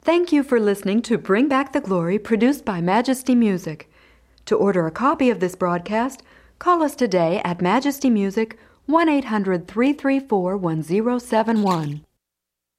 Thank you for listening to Bring Back the Glory, produced by Majesty Music. To order a copy of this broadcast, call us today at Majesty Music, 1-800-334-1071.